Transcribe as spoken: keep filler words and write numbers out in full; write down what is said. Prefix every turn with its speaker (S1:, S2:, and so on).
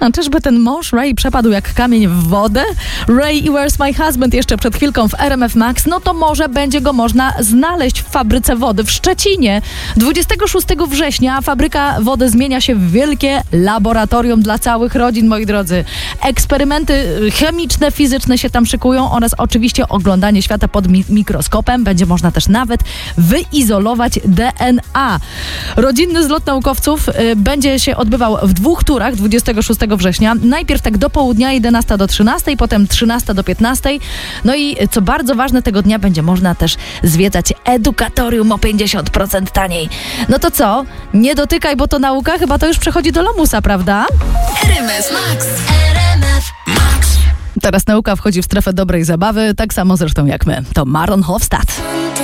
S1: A czyżby ten mąż Ray przepadł jak kamień w wodę? Ray i Where's My Husband jeszcze przed chwilką w R M F Max, no to może będzie go można znaleźć w fabryce wody w Szczecinie. dwudziestego szóstego września fabryka wody zmienia się w wielkie laboratorium dla całych rodzin, moi drodzy. Eksperymenty chemiczne, fizyczne się tam szykują oraz oczywiście oglądanie świata pod mi- mikroskopem. Będzie można też nawet wyizolować D N A. Rodzinny zlot naukowców y, będzie się odbywał w dwóch turach dwudziestego szóstego września. Najpierw tak do południa, jedenasta do trzynastej, potem trzynasta do piętnastej. No i co bardzo ważne, tego dnia będzie można też zwiedzać edukatorium o pięćdziesiąt procent taniej. No to co? Nie dotykaj, bo to nauka, chyba to już przechodzi do lamusa, prawda?
S2: R M F Max. R M F Max.
S1: Teraz nauka wchodzi w strefę dobrej zabawy, tak samo zresztą jak my. To Maron Hofstad.